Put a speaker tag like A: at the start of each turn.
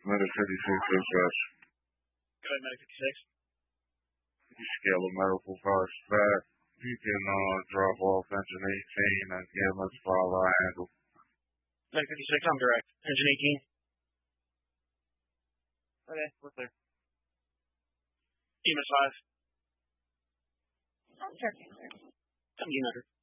A: Medic 56 dispatch.
B: Go ahead, Medic 56.
A: Scale of medical cars back. You can drop off engine 18 and give us follow angle.
B: Medic 56, I'm direct. Engine 18.
C: Okay, we're clear.
B: EMS 5.
D: I'm checking there.
B: I'm 100.